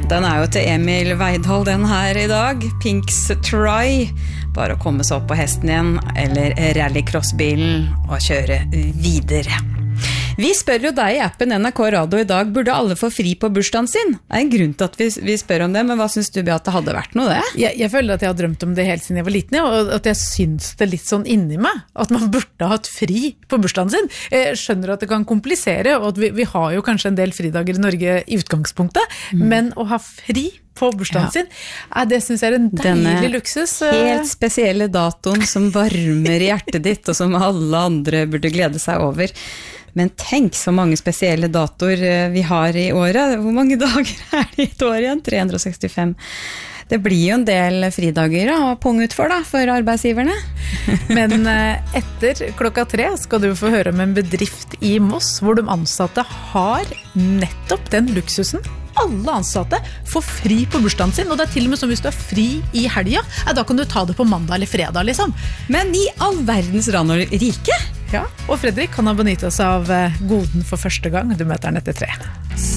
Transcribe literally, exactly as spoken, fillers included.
Den er jo til Emil Veidal, den her i dag. Pinks Try. Bare å komme seg opp på hesten igjen, eller rallycrossbilen, og kjøre videre. Vi spør jo deg i appen N R K Radio i dag, burde alle få fri på bursdagen sin? Det er en grunn til at vi, vi spør om det, men hva synes du, Beate, hadde vært noe det? Jeg, jeg føler at jeg har drømt om det helt siden jeg var liten, og at jeg syns det litt sånn inni meg, at man burde ha hatt fri på bursdagen sin. Jeg skjønner at det kan komplisere, og at vi, vi har jo kanskje en del fridager i Norge i utgangspunktet, mm. men å ha fri på bursdagen ja. sin, det synes jeg er en deilig Denne luksus. Helt spesielle datoen som varmer i hjertet ditt, og som alle andre burde glede seg over. Men tenk så mange spesielle datoer vi har i året. Hvor mange dager er det i et år igjen? tre hundre og sekstifem. Det blir jo en del fridager å punge ut for, da, for arbeidsgiverne. Men etter klokka tre skal du få høre om en bedrift i Moss, hvor de ansatte har nettopp den luksusen. Alle ansatte får fri på bursdagen sin, og det er til og med som hvis du er fri i helga, da kan du ta det på mandag eller fredag, liksom. Men i all verdens rand og rike? Ja, og Fredrik kan ha benyttet seg av goden for første gang. Du møter han etter tre.